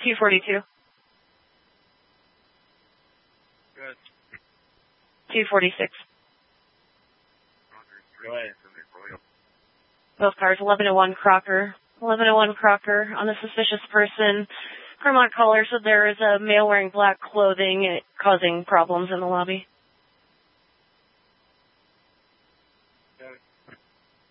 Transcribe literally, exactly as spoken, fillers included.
two forty-two. Good. two forty-six. Go ahead. Both cars, eleven oh one Crocker. eleven oh one Crocker on the suspicious person. Fremont caller said there is a male wearing black clothing causing problems in the lobby.